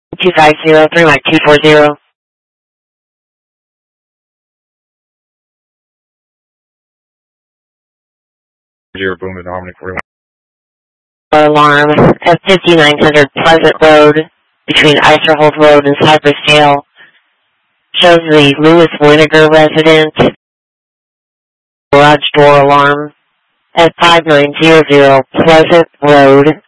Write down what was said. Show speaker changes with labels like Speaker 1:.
Speaker 1: 2503 Mike 240.
Speaker 2: Boom at Omni 41.
Speaker 1: Alarm at 5900 Pleasant Road between Iserholt Road and Cypress Dale. Shows the Lewis Winiger residence. Garage door alarm at 5900 Pleasant Road